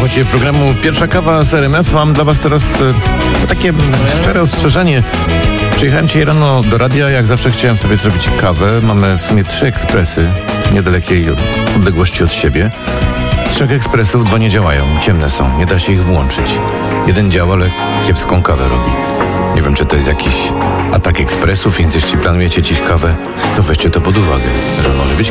Słuchajcie programu Pierwsza Kawa z RMF. Mam dla was teraz takie szczere ostrzeżenie. Przyjechałem dzisiaj rano do radia, jak zawsze chciałem sobie zrobić kawę. Mamy w sumie 3 ekspresy w niedalekiej odległości od siebie. Z 3 ekspresów 2 nie działają, ciemne są, nie da się ich włączyć. Jeden działa, ale kiepską kawę robi. Nie wiem, czy to jest jakiś atak ekspresów, więc jeśli planujecie dziś kawę, to weźcie to pod uwagę, że może być